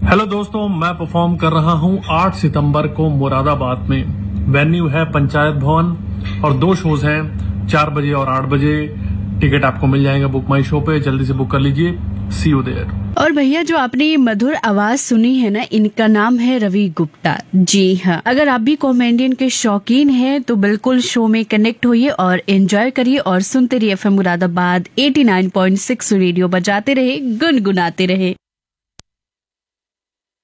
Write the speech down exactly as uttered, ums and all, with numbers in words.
Hello दोस्तों, मैं perform कर रहा हूं आठ सितंबर को मुरादाबाद में। वेन्यू है पंचायत भवन और दो शोज हैं, चार बजे और आठ बजे। टिकट आपको मिल जाएगा बुक माई शो पे, जल्दी से बुक कर लीजिए। सी यू देयर। और भैया, जो आपने ये मधुर आवाज सुनी है ना, इनका नाम है रवि गुप्ता। जी हाँ, अगर आप भी कॉमेडियन के शौकीन हैं तो बिल्कुल शो में कनेक्ट होइए और एंजॉय करिए और सुनते रहिए F M Moradabad eighty nine point six radio. बजाते रहे, गुनगुनाते रहे।